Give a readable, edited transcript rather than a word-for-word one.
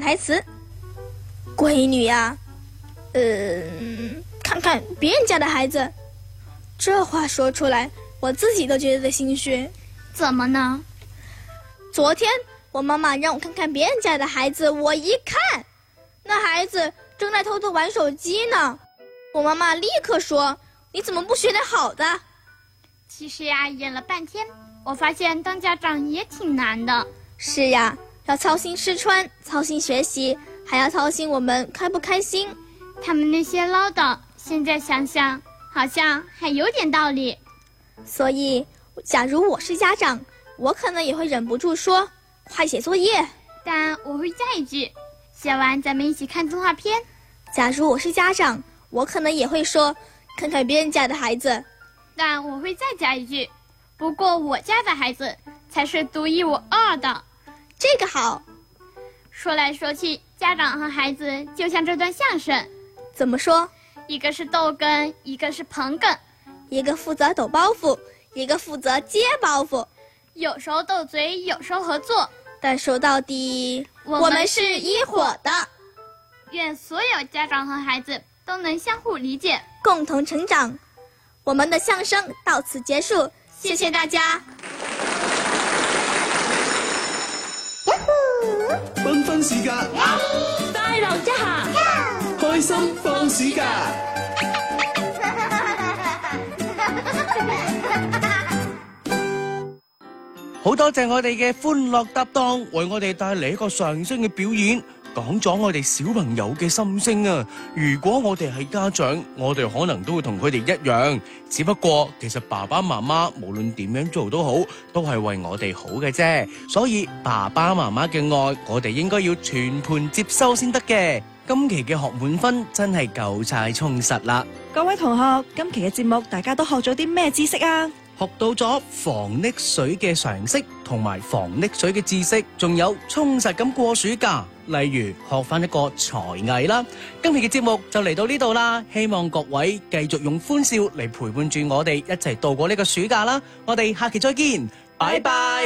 台词。闺女呀，看看别人家的孩子。这话说出来，我自己都觉得心虚。 怎么呢？ 昨天我妈妈让我看看别人家的孩子，我一看，那孩子正在偷偷玩手机呢。我妈妈立刻说：“你怎么不学点好的？” 其实呀，演了半天，我发现当家长也挺难的。 是呀，要操心吃穿，操心学习，还要操心我们开不开心。 他们那些唠叨，现在想想，好像还有点道理。 所以，假如我是家长，我可能也会忍不住说：“快写作业。” 但我会加一句：“写完咱们一起看动画片。” 假如我是家长，我可能也会说：“看看别人家的孩子。” 但我会再加一句：“不过我家的孩子才是独一无二的。” 这个好。 说来说去，家长和孩子就像这段相声。 怎么说？ 一个是逗哏，一个是捧哏， 一个负责抖包袱，一个负责接包袱， 有时候斗嘴，有时候合作， 但说到底，我们是一伙的。 愿所有家长和孩子都能相互理解， 共同成長。我們的相聲到此結束，謝謝大家。 繽紛時間， 快樂一下， 開心放暑假。 好多謝我哋嘅歡樂搭檔，為我哋帶嚟一個相聲嘅表演。講咗我哋小朋友嘅心聲啊！如果我哋係家長，我哋可能都會同佢哋一樣，只不過其實爸爸媽媽無論點樣做都好，都係為我哋好嘅啫。所以爸爸媽媽嘅愛，我哋應該要全盤接收先得嘅。今期嘅學滿分真係夠晒充實啦！ 各位同學，今期嘅節目大家都學咗啲咩知識啊？ 學到咗防溺水嘅常識同埋防溺水嘅知識，仲有充實咁過暑假。例如學翻一個才藝啦。今期嘅節目就嚟到呢度啦，希望各位繼續用歡笑嚟陪伴住我哋一齊度過呢個暑假啦。我哋下期再見，拜拜。